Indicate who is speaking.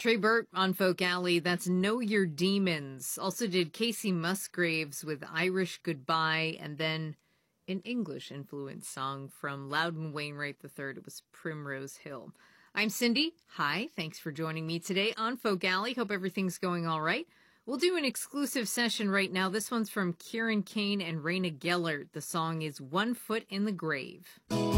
Speaker 1: Trey Burt on Folk Alley, that's Know Your Demons. Also did Casey Musgraves with Irish Goodbye, and then an English-influenced song from Loudon Wainwright III. It was Primrose Hill. I'm Cindy. Hi, thanks for joining me today on Folk Alley. Hope everything's going all right. We'll do an exclusive session right now. This one's from Kieran Kane and Raina Gellert. The song is One Foot in the Grave.